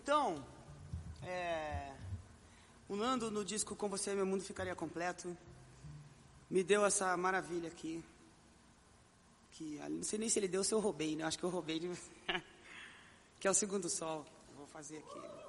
Então, o Nando, no disco Com Você Meu Mundo Ficaria Completo, me deu essa maravilha aqui. Que não sei nem se ele deu ou se eu roubei, né? Acho que eu roubei. Que é o Segundo Sol. Eu vou fazer aqui.